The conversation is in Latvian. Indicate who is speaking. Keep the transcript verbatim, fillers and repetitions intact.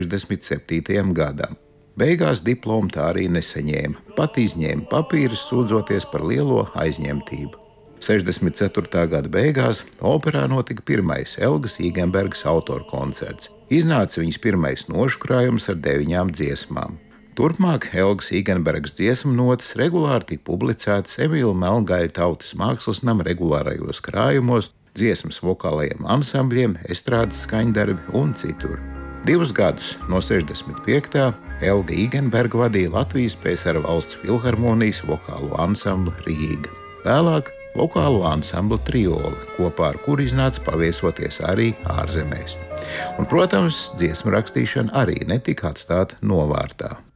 Speaker 1: sešdesmit septītajam gadam. Beigās diplomu tā arī nesaņēma, pat izņēma papīrus, sūdzoties par lielo aizņemtību. sešdesmit ceturtā gada beigās operā notika pirmais Elgas Īgenbergas autoru koncerts. Iznāca viņas pirmais noškrājums ar deviņām dziesmām. Turpmāk Elgas Īgenbergas dziesmu notis regulāri tika publicētas Emīla Melngaļa Tautas mākslas nama regulārajos krājumos, dziesmas vokālajiem ansambļiem, estrādes skaņdarbi un citur. Divus gadus no sešdesmit piektā Elga Īgenberga vadīja Latvijas P S R Valsts filharmonijas vokālo ansambli Rīga. Vēlāk vokālo ansambli Trioli, kopā ar kuru iznāca paviesoties arī ārzemēs. Un, protams, dziesmu rakstīšana arī netika atstāta novārtā.